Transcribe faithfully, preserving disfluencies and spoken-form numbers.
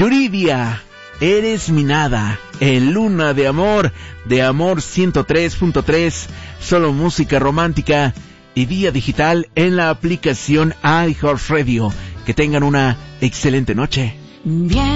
Yuridia, Eres mi nada, en Luna de Amor, de Amor ciento tres punto tres, solo música romántica y vía digital en la aplicación iHeartRadio. Que tengan una excelente noche. Bien.